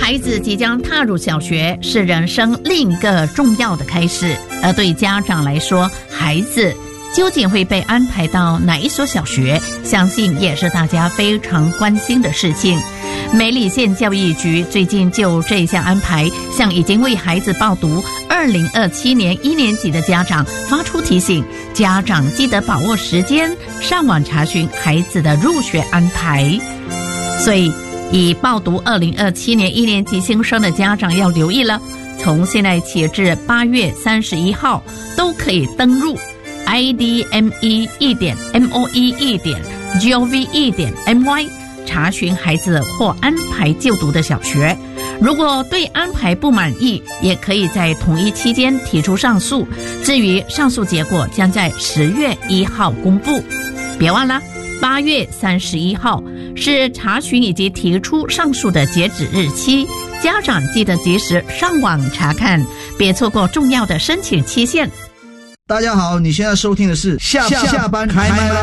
孩子即将踏入小学，是人生另一个重要的开始。而对家长来说，孩子究竟会被安排到哪一所小学，相信也是大家非常关心的事情。美里县教育局最近就这项安排，向已经为孩子报读2027年1年级的家长发出提醒，家长记得把握时间，上网查询孩子的入学安排。所以已报读2027年1年级新生的家长要留意了，从现在起至8月31号都可以登入idme.moe.gov.my 查询孩子或安排就读的小学。如果对安排不满意，也可以在同一期间提出上诉，至于上诉结果将在10月1号公布。别忘了8月31号是查询以及提出上诉的截止日期，家长记得及时上网查看，别错过重要的申请期限。 大家好，你现在收听的是下班开麦啦。